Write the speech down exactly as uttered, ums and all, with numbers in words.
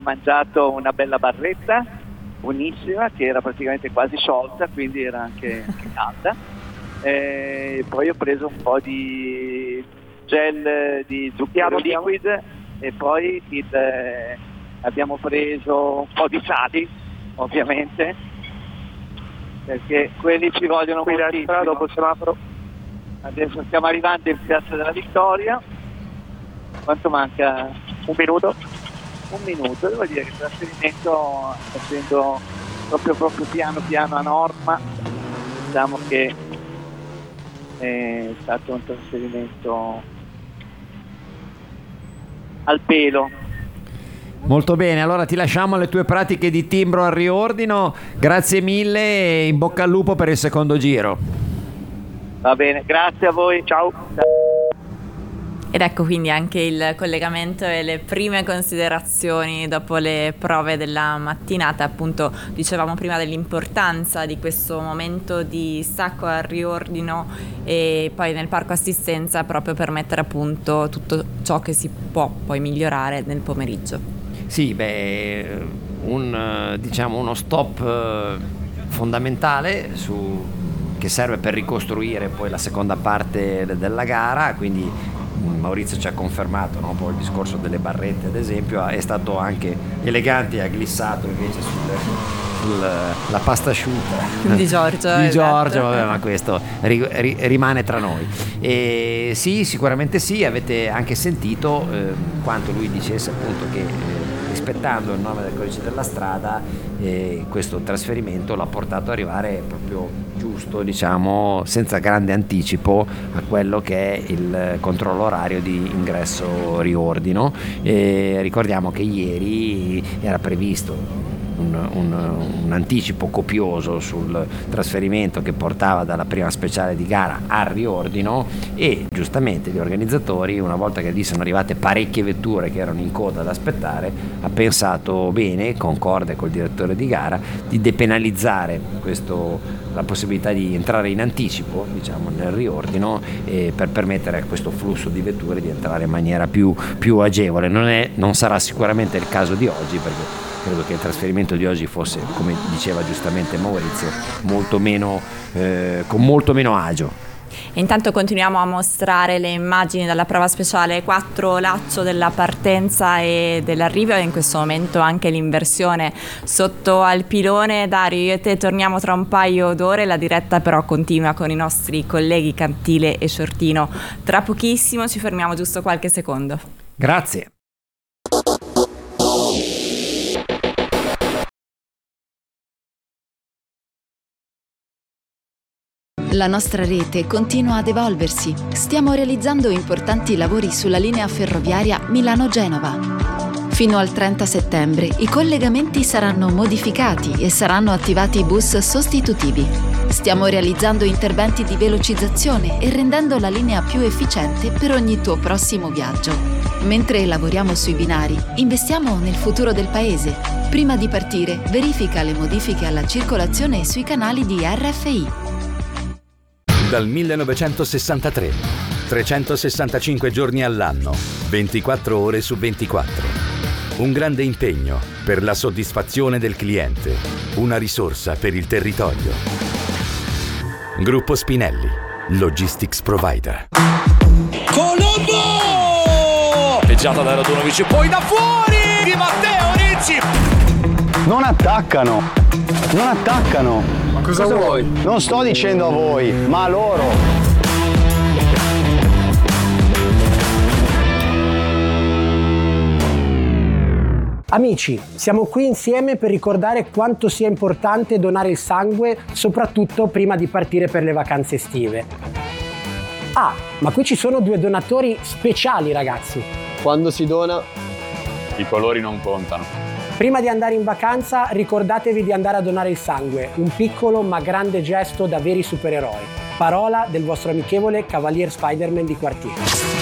mangiato una bella barretta, buonissima, che era praticamente quasi sciolta, quindi era anche, anche calda. E poi ho preso un po' di gel di zucchero liquid e poi il, eh, abbiamo preso un po' di sali, ovviamente, perché quelli ci vogliono moltissimo. Dopo il semaforo. Adesso stiamo arrivando in Piazza della Vittoria. Quanto manca? Un minuto? Un minuto, devo dire che il trasferimento sta facendo proprio, proprio piano piano a norma. Diciamo che è stato un trasferimento al pelo. Molto bene, allora ti lasciamo alle tue pratiche di timbro al riordino. Grazie mille e in bocca al lupo per il secondo giro. Va bene, grazie a voi, ciao. Ed ecco quindi anche il collegamento e le prime considerazioni dopo le prove della mattinata. Appunto dicevamo prima dell'importanza di questo momento di stacco al riordino e poi nel parco assistenza, proprio per mettere a punto tutto ciò che si può poi migliorare nel pomeriggio. Sì, beh, un, diciamo uno stop fondamentale su, che serve per ricostruire poi la seconda parte della gara, quindi Maurizio ci ha confermato, no? Poi il discorso delle barrette ad esempio è stato anche elegante e ha glissato invece sulla pasta asciutta di Giorgio di esatto. Giorgio, vabbè, ma questo ri, ri, rimane tra noi. E sì, sicuramente sì, avete anche sentito eh, quanto lui dicesse appunto che eh, rispettando il nome del codice della strada eh, questo trasferimento l'ha portato ad arrivare proprio giusto, diciamo, senza grande anticipo a quello che è il controllo orario di ingresso riordino. E ricordiamo che ieri era previsto Un, un, un anticipo copioso sul trasferimento che portava dalla prima speciale di gara al riordino e giustamente gli organizzatori, una volta che lì sono arrivate parecchie vetture che erano in coda ad aspettare, ha pensato bene, concorde col direttore di gara, di depenalizzare questo, la possibilità di entrare in anticipo, diciamo, nel riordino eh, per permettere a questo flusso di vetture di entrare in maniera più, più agevole. Non, è, non sarà sicuramente il caso di oggi, perché credo che il trasferimento di oggi fosse, come diceva giustamente Maurizio, molto meno, eh, con molto meno agio. E intanto continuiamo a mostrare le immagini dalla prova speciale quattro Laccio della partenza e dell'arrivo, e in questo momento anche l'inversione sotto al pilone. Dario, io e te torniamo tra un paio d'ore, la diretta però continua con i nostri colleghi Cantile e Shortino. Tra pochissimo, ci fermiamo giusto qualche secondo. Grazie. La nostra rete continua ad evolversi. Stiamo realizzando importanti lavori sulla linea ferroviaria Milano-Genova. Fino al trenta settembre i collegamenti saranno modificati e saranno attivati bus sostitutivi. Stiamo realizzando interventi di velocizzazione e rendendo la linea più efficiente per ogni tuo prossimo viaggio. Mentre lavoriamo sui binari, investiamo nel futuro del paese. Prima di partire, verifica le modifiche alla circolazione sui canali di R F I. Dal millenovecentosessantatré, trecentosessantacinque giorni all'anno, ventiquattro ore su ventiquattro. Un grande impegno per la soddisfazione del cliente, una risorsa per il territorio. Gruppo Spinelli, Logistics Provider. Colombo! Peggiata da Radunovic, poi da fuori di Matteo Ricci. Non attaccano, non attaccano. Ma cosa, cosa vuoi? Non sto dicendo a voi, ma a loro. Amici, siamo qui insieme per ricordare quanto sia importante donare il sangue, soprattutto prima di partire per le vacanze estive. Ah, ma qui ci sono due donatori speciali, ragazzi. Quando si dona, i colori non contano. Prima di andare in vacanza, ricordatevi di andare a donare il sangue, un piccolo ma grande gesto da veri supereroi. Parola del vostro amichevole Cavalier Spider-Man di quartiere.